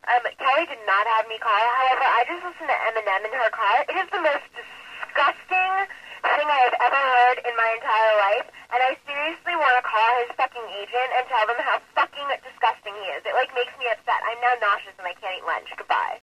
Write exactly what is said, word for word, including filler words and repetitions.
Um, Kelly did not have me call. However, I just listened to Eminem in her car. It is the most disgusting thing I have ever heard in my entire life, and I seriously want to call his fucking agent and tell them how fucking disgusting he is. It, like, makes me upset. I'm now nauseous and I can't eat lunch. Goodbye.